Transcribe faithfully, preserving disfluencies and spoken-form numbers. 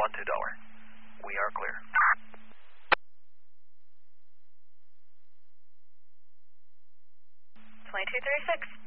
one two Delaware. We are clear. twenty-two thirty-six.